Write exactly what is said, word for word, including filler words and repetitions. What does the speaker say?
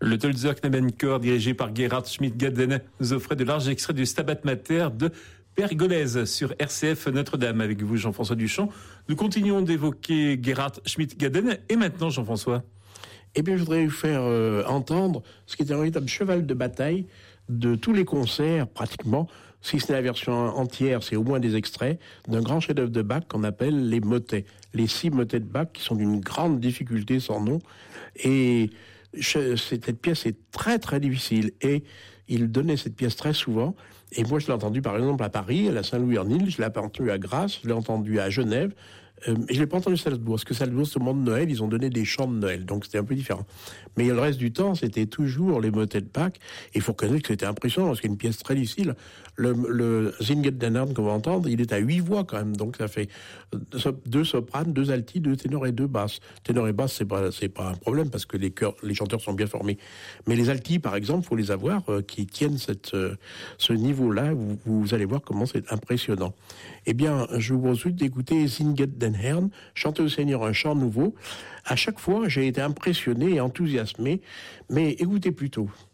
Le Tölzer Knabenchor, dirigé par Gerhard Schmidt-Gaden, nous offrait de larges extraits du Stabat Mater de Pergolèse sur R C F Notre-Dame. Avec vous, Jean-François Duchamp. Nous continuons d'évoquer Gerhard Schmidt-Gaden. Et maintenant, Jean-François? Eh bien, je voudrais vous faire euh, entendre ce qui était un véritable cheval de bataille de tous les concerts, pratiquement, si ce n'est la version entière, c'est au moins des extraits, d'un grand chef-d'œuvre de Bach qu'on appelle les motets. Les six motets de Bach, qui sont d'une grande difficulté sans nom. Et cette pièce est très très difficile. Et il donnait cette pièce très souvent. Et moi, je l'ai entendu par exemple à Paris, à la Saint-Louis-en-Île, je l'ai entendu à Grasse, je l'ai entendu à Genève. Euh, et je l'ai pas entendu à Salzbourg, parce que Salzbourg, c'est au moment de Noël, ils ont donné des chants de Noël, donc c'était un peu différent. Mais le reste du temps, c'était toujours les motets de Bach, et il faut reconnaître que c'était impressionnant, parce qu'il y a une pièce très difficile. Le, le Singet den Herrn qu'on va entendre, il est à huit voix quand même, donc ça fait deux sopranes, deux altis, deux ténors et deux basses. Ténors et basses, c'est pas, c'est pas un problème, parce que les chœurs, les chanteurs sont bien formés. Mais les altis, par exemple, faut les avoir, euh, qui tiennent cette, euh, ce niveau-là, vous, vous allez voir comment c'est impressionnant. Eh bien, je vous propose d'écouter Singet den Herrn, chanter au Seigneur un chant nouveau. À chaque fois, j'ai été impressionné et enthousiasmé, mais écoutez plutôt.